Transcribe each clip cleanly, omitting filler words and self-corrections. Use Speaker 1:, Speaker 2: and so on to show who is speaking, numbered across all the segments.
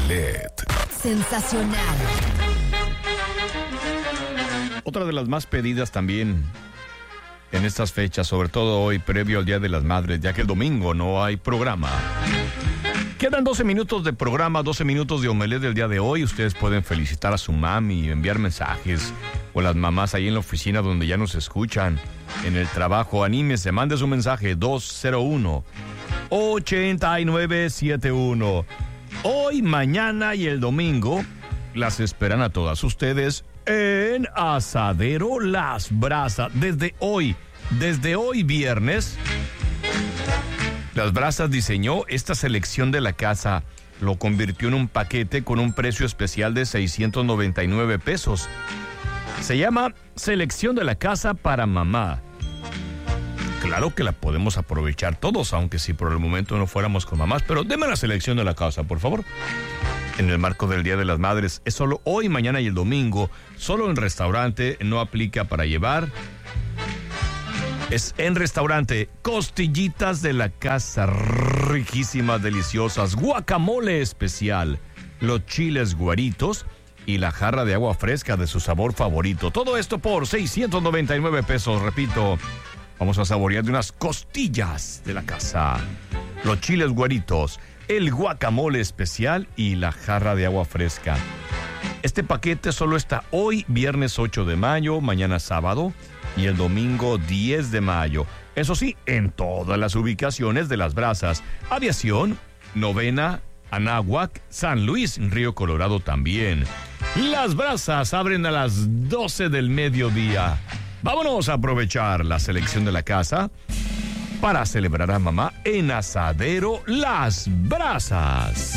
Speaker 1: Omelette.
Speaker 2: Sensacional.
Speaker 3: Otra de las más pedidas también en estas fechas, sobre todo hoy previo al Día de las Madres, ya que el domingo no hay programa. Quedan 12 minutos de programa, 12 minutos de Omelette del día de hoy. Ustedes pueden felicitar a su mami, enviar mensajes, o las mamás ahí en la oficina donde ya nos escuchan, en el trabajo. Anímese, mande su mensaje 201-8971. Hoy, mañana y el domingo las esperan a todas ustedes en Asadero Las Brasas. Desde hoy viernes, Las Brasas diseñó esta selección de la casa. Lo convirtió en un paquete con un precio especial de 699 pesos. Se llama Selección de la Casa para Mamá. Claro que la podemos aprovechar todos, aunque si por el momento no fuéramos con mamás, pero deme la selección de la casa, por favor. En el marco del Día de las Madres, es solo hoy, mañana y el domingo, solo en restaurante, no aplica para llevar. Es en restaurante, costillitas de la casa, riquísimas, deliciosas, guacamole especial, los chiles güeritos y la jarra de agua fresca de su sabor favorito. Todo esto por 699 pesos, repito. Vamos a saborear de unas costillas de la casa, los chiles güeritos, el guacamole especial y la jarra de agua fresca. Este paquete solo está hoy, viernes 8 de mayo, mañana sábado y el domingo 10 de mayo. Eso sí, en todas las ubicaciones de Las Brasas. Aviación, Novena, Anáhuac, San Luis, Río Colorado también. Las Brasas abren a las 12 del mediodía. Vámonos a aprovechar la selección de la casa para celebrar a mamá en Asadero Las Brasas.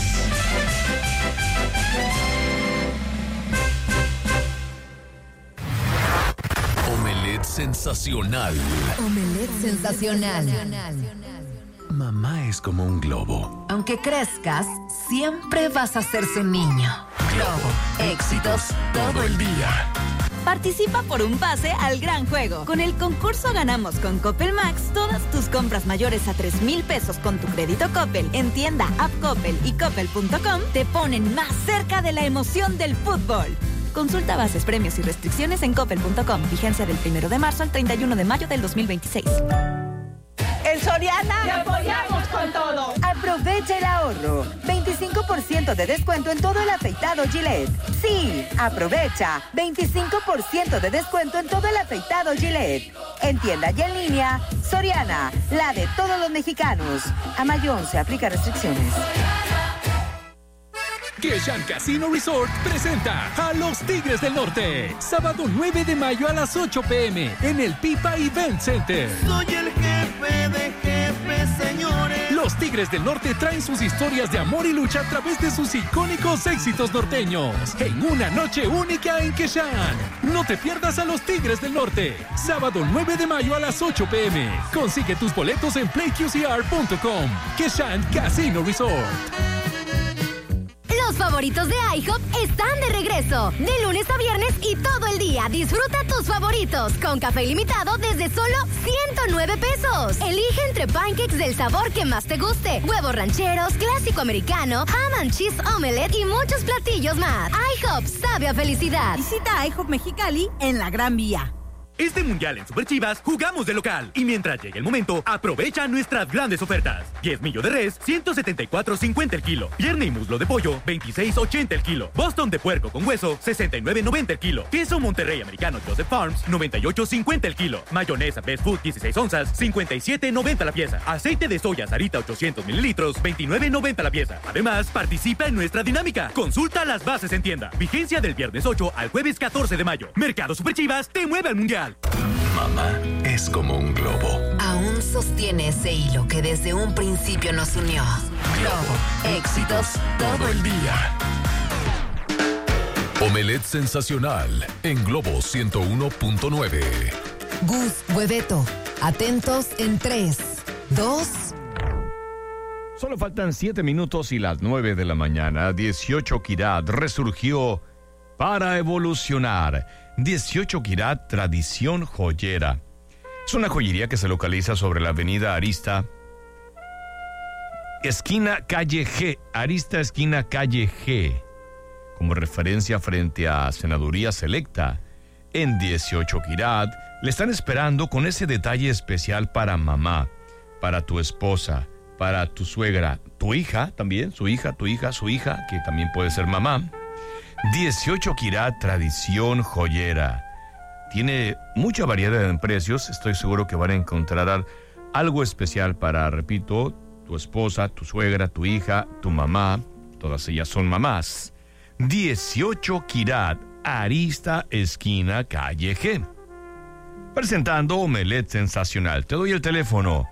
Speaker 1: Omelette sensacional.
Speaker 2: Omelette sensacional.
Speaker 1: Mamá es como un globo.
Speaker 2: Aunque crezcas, siempre vas a ser su niño. Globo, éxitos todo el día.
Speaker 4: Participa por un pase al gran juego. Con el concurso Ganamos con Coppel Max, todas tus compras mayores a 3,000 pesos con tu crédito Coppel en tienda, app Coppel y coppel.com te ponen más cerca de la emoción del fútbol. Consulta bases, premios y restricciones en coppel.com. Vigencia del 1 de marzo al 31 de mayo del 2026.
Speaker 5: En Soriana ¡te apoyamos con todo!
Speaker 6: Aprovecha el ahorro. 25% de descuento en todo el afeitado Gillette. Sí, aprovecha. 25% de descuento en todo el afeitado Gillette. En tienda y en línea, Soriana, la de todos los mexicanos. A mayo 11, aplica restricciones.
Speaker 7: Keshan Casino Resort presenta a los Tigres del Norte. Sábado 9 de mayo a las 8 p.m. en el Pipa Event Center.
Speaker 8: Soy el jefe de jefes, señores.
Speaker 7: Los Tigres del Norte traen sus historias de amor y lucha a través de sus icónicos éxitos norteños. En una noche única en Keshan. No te pierdas a los Tigres del Norte. Sábado 9 de mayo a las 8 p.m. Consigue tus boletos en playqcr.com. Keshan Casino Resort.
Speaker 9: Los favoritos de IHOP están de regreso. De lunes a viernes y todo el día. Disfruta tus favoritos con café ilimitado desde solo 109 pesos. Elige entre pancakes del sabor que más te guste, huevos rancheros, clásico americano, ham and cheese omelette y muchos platillos más. IHOP sabe a felicidad.
Speaker 4: Visita IHOP Mexicali en la Gran Vía.
Speaker 10: Este mundial en Super Chivas jugamos de local. Y mientras llegue el momento, aprovecha nuestras grandes ofertas. 10 millo de res, 174.50 el kilo. Pierna y muslo de pollo, 26.80 el kilo. Boston de puerco con hueso, 69.90 el kilo. Queso Monterrey americano Joseph Farms, 98.50 el kilo. Mayonesa Best Food 16 onzas, 57.90 la pieza. Aceite de soya Sarita 800 mililitros, 29.90 la pieza. Además, participa en nuestra dinámica. Consulta las bases en tienda. Vigencia del viernes 8 al jueves 14 de mayo. Mercado Super Chivas te mueve al mundial.
Speaker 1: Mamá es como un globo.
Speaker 2: Aún sostiene ese hilo que desde un principio nos unió. Globo, éxitos todo el día.
Speaker 1: Omelette sensacional en Globo 101.9.
Speaker 2: Gus, Hueveto, atentos en 3, 2...
Speaker 3: Solo faltan 7 minutos y las 9 de la mañana. 18 Quirat resurgió para evolucionar. 18 Quirat Tradición Joyera. Es una joyería que se localiza sobre la avenida Arista, esquina calle G, Arista esquina calle G, como referencia frente a Senaduría Selecta, en 18 Quirat. Le están esperando con ese detalle especial para mamá, para tu esposa, para tu suegra, tu hija también, su hija, que también puede ser mamá. 18 Quirat, tradición joyera. Tiene mucha variedad en precios. Estoy seguro que van a encontrar algo especial para, repito, tu esposa, tu suegra, tu hija, tu mamá. Todas ellas son mamás. 18 Quirat, Arista esquina calle G. Presentando Omelette Sensacional. Te doy el teléfono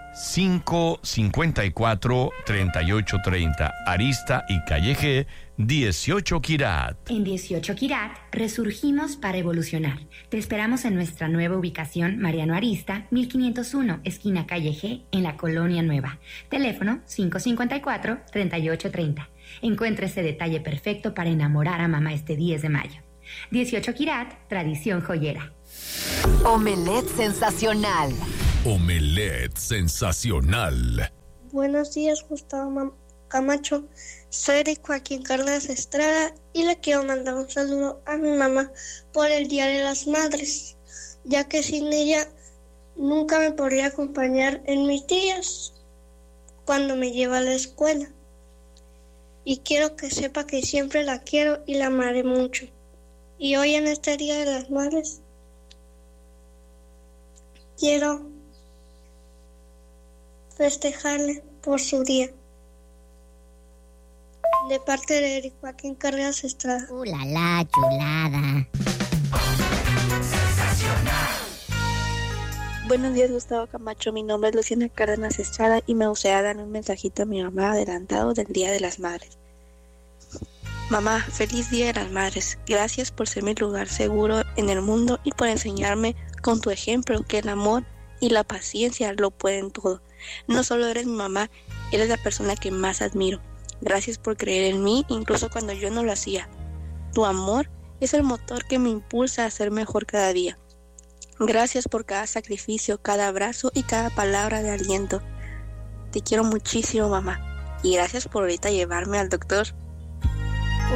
Speaker 3: 554-3830, Arista y calle G, 18 Quirat.
Speaker 11: En 18 Quirat resurgimos para evolucionar. Te esperamos en nuestra nueva ubicación, Mariano Arista, 1501, esquina calle G, en la Colonia Nueva. Teléfono 554-3830. Encuentra ese detalle perfecto para enamorar a mamá este 10 de mayo. 18 Quirat, tradición joyera.
Speaker 2: Omelette Sensacional.
Speaker 1: Omelette Sensacional.
Speaker 12: Buenos días, Gustavo Camacho. Soy Eric Joaquín Cárdenas Estrada y le quiero mandar un saludo a mi mamá por el Día de las Madres, ya que sin ella nunca me podría acompañar en mis días cuando me lleva a la escuela. Y quiero que sepa que siempre la quiero y la amaré mucho. Y hoy en este Día de las Madres quiero festejarle por su día. De parte de Eric Joaquín Cárdenas Estrada.
Speaker 9: La chulada.
Speaker 13: Buenos días, Gustavo Camacho. Mi nombre es Luciana Cárdenas Estrada y me gustaría dar un mensajito a mi mamá adelantado del Día de las Madres. Mamá, feliz Día de las Madres. Gracias por ser mi lugar seguro en el mundo y por enseñarme con tu ejemplo que el amor y la paciencia lo pueden todo. No solo eres mi mamá, eres la persona que más admiro. Gracias por creer en mí, incluso cuando yo no lo hacía. Tu amor es el motor que me impulsa a ser mejor cada día. Gracias por cada sacrificio, cada abrazo y cada palabra de aliento. Te quiero muchísimo, mamá. Y gracias por ahorita llevarme al doctor.